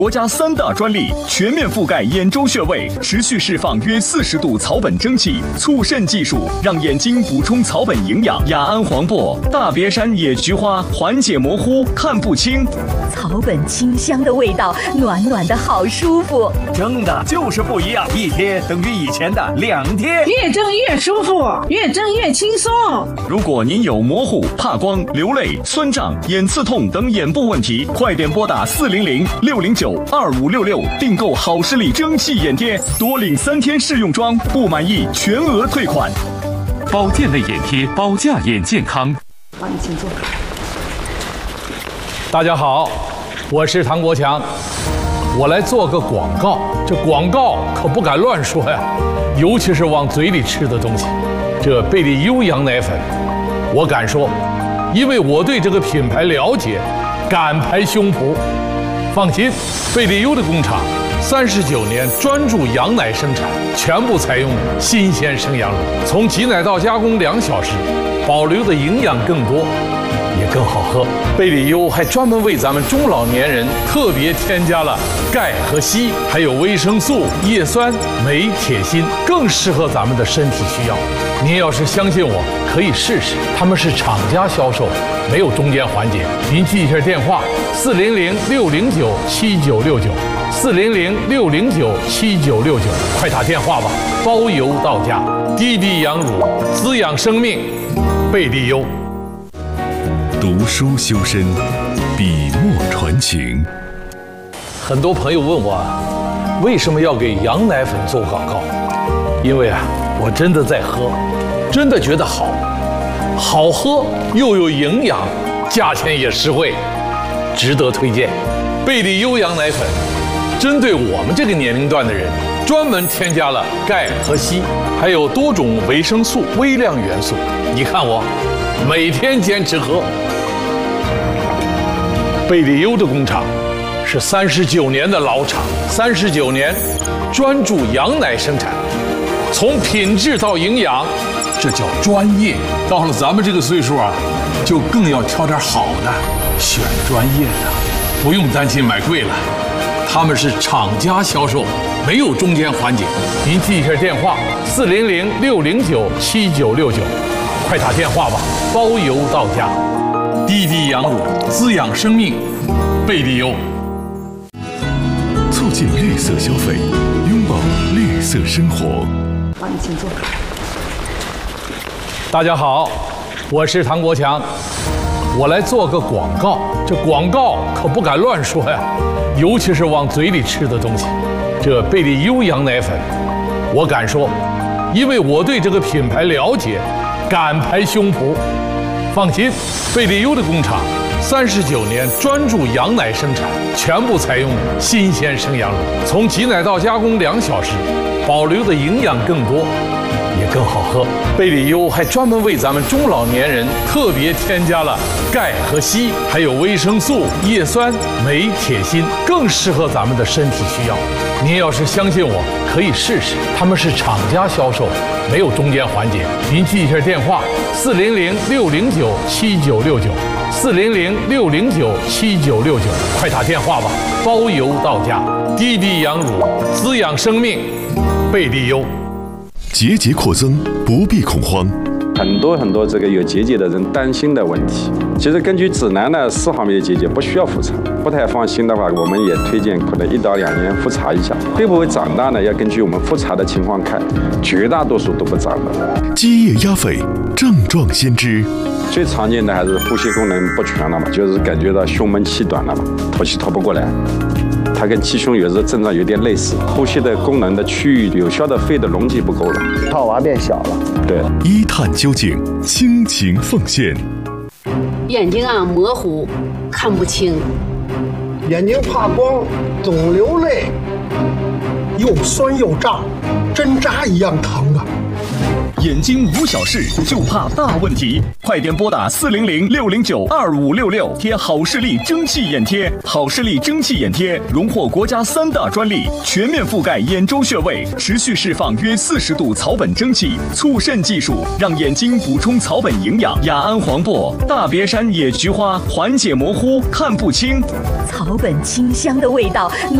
国家3大专利全面覆盖眼周穴位，持续释放约40度草本蒸汽，促渗技术让眼睛补充草本营养。雅安黄柏、大别山野菊花缓解模糊、看不清。 草本清香的味道，暖暖的好舒服。 蒸的就是不一样，一天等于以前的2天。 越蒸越舒服，越蒸越轻松。 如果您有模糊、怕光、流泪、酸胀、眼刺痛等眼部问题，快点拨打400-609-2566订购好视力蒸汽眼贴，多领3天试用装，不满意全额退款。 保健类眼贴，保驾眼健康。 好，你请坐。 大家好，我是唐国强，我来做个广告。这广告可不敢乱说呀，尤其是往嘴里吃的东西。这贝利优羊奶粉，我敢说，因为我对这个品牌了解，敢拍胸脯。放心，贝利优的工厂39年专注羊奶生产，全部采用新鲜生羊乳，从挤奶到加工2小时，保留的营养更多，也更好喝。贝利优还专门为咱们中老年人特别添加了钙和硒，还有维生素、叶酸、镁、铁、锌，更适合咱们的身体需要。您要是相信我，可以试试。他们是厂家销售，没有中间环节。您记一下电话：400-609-7969，400-609-7969，快打电话吧，包邮到家。滴滴羊乳，滋养生命，贝利优。 读书修身，笔墨传情。 很多朋友问我，为什么要给羊奶粉做广告？因为我真的在喝，真的觉得好喝又有营养，价钱也实惠，值得推荐。贝利优羊奶粉针对我们这个年龄段的人，专门添加了钙和硒，还有多种维生素、微量元素。你看我每天坚持喝。贝利优的工厂是39年的老厂，39年专注羊奶生产，从品质到营养，这叫专业。到了咱们这个岁数就更要挑点好的，选专业的，不用担心买贵了。他们是厂家销售，没有中间环节。您记一下电话：400-609-7969，快打电话吧，包邮到家。滴滴羊乳，滋养生命，贝利优。 促进绿色消费，拥抱绿色生活。 好，你请坐。 大家好，我是唐国强，我来做个广告。这广告可不敢乱说呀，尤其是往嘴里吃的东西。这贝利优羊奶粉，我敢说，因为我对这个品牌了解，敢拍胸脯。放心，贝利优的工厂39年专注羊奶生产，全部采用新鲜生羊乳，从挤奶到加工2小时，保留的营养更多，也更好喝。贝利优还专门为咱们中老年人特别添加了钙和硒，还有维生素、叶酸、镁、铁、锌，更适合咱们的身体需要。您要是相信我，可以试试。他们是厂家销售，没有中间环节。您记一下电话：400-609-7969，400-609-7969，快打电话吧，包邮到家。滴滴羊乳，滋养生命，贝利优。 结节扩增不必恐慌。 很多这个有结节的人担心的问题，其实根据指南呢，4毫米的结节不需要复查。不太放心的话，我们也推荐可能1到2年复查一下。会不会长大呢？要根据我们复查的情况看，绝大多数都不长的。 积液压肺，症状先知。 最常见的还是呼吸功能不全了嘛，就是感觉到胸闷气短了嘛，透气透不过来。它跟气胸有时候症状有点类似，呼吸的功能的区域，有效的肺的容积不够了， 套娃变小了。 对， 一探究竟，倾情奉献。 眼睛模糊，看不清； 眼睛怕光，总流泪，又酸又胀，针扎一样疼啊！ 眼睛无小事，就怕大问题。快点拨打400-609-2566，贴好视力蒸汽眼贴。好视力蒸汽眼贴荣获国家3大专利，全面覆盖眼周穴位，持续释放约40度草本蒸汽，促肾技术让眼睛补充草本营养。雅安黄柏、大别山野菊花缓解模糊、看不清， 草本清香的味道。